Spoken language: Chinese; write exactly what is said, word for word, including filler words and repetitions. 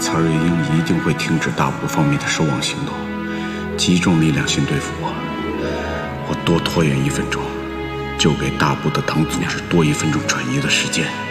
曹瑞英一定会停止大部方面的收网行动，集中力量先对付我。我多拖延一分钟，就给大部的党组织多一分钟转移的时间。